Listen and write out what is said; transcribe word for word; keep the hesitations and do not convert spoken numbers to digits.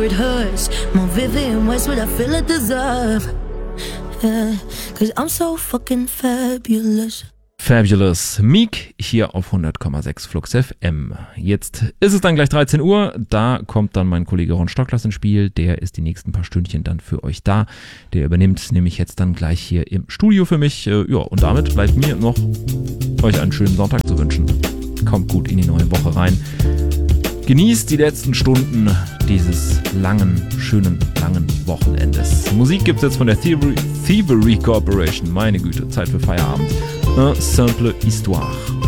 It hurts more vivid in ways what I feel it deserve. Yeah, cause I'm so fucking fabulous. Fabulous. Meek hier auf hundert Komma sechs Flux F M. Jetzt ist es dann gleich dreizehn Uhr. Da kommt dann mein Kollege Ron Stocklas ins Spiel. Der ist die nächsten paar Stündchen dann für euch da. Der übernimmt nämlich jetzt dann gleich hier im Studio für mich. Ja, und damit bleibt mir noch, euch einen schönen Sonntag zu wünschen. Kommt gut in die neue Woche rein. Genießt die letzten Stunden dieses langen, schönen, langen Wochenendes. Musik gibt's jetzt von der Thievery, Thievery Corporation. Meine Güte, Zeit für Feierabend. Un simple histoire.